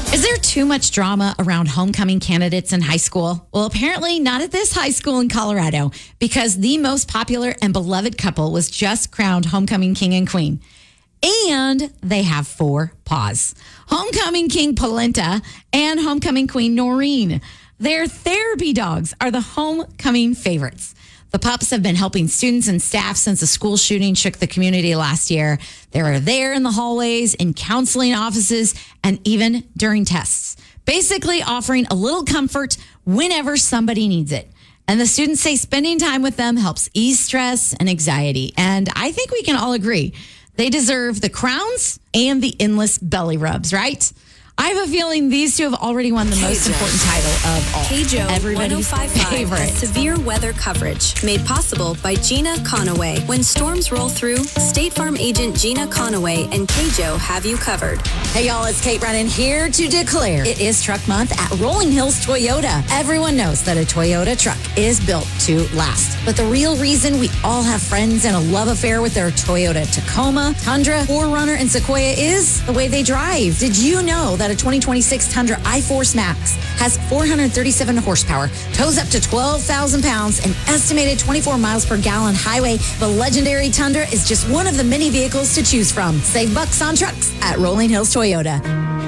Is there too much drama around homecoming candidates in high school? Well, apparently not at this high school in Colorado, because the most popular and beloved couple was just crowned homecoming king and queen. And they have 4 paws. Homecoming king Polenta and homecoming queen Noreen. Their therapy dogs are the homecoming favorites. The pups have been helping students and staff since a school shooting shook the community last year. They are there in the hallways, in counseling offices, and even during tests. Basically offering a little comfort whenever somebody needs it. And the students say spending time with them helps ease stress and anxiety. And I think we can all agree they deserve the crowns and the endless belly rubs, right? I have a feeling these two have already won the most important title of all. KJO Everybody's 1055 favorite. Severe weather coverage made possible by Gina Conaway. When storms roll through, State Farm agent Gina Conaway and KJO have you covered. Hey y'all, it's Kate Brennan here to declare it is Truck Month at Rolling Hills Toyota. Everyone knows that a Toyota truck is built to last. But the real reason we all have friends and a love affair with their Toyota Tacoma, Tundra, 4Runner, and Sequoia is the way they drive. Did you know that a 2026 Tundra iForce Max has 437 horsepower, tows up to 12,000 pounds, and estimated 24 miles per gallon highway? The legendary Tundra is just one of the many vehicles to choose from. Save bucks on trucks at Rolling Hills Toyota.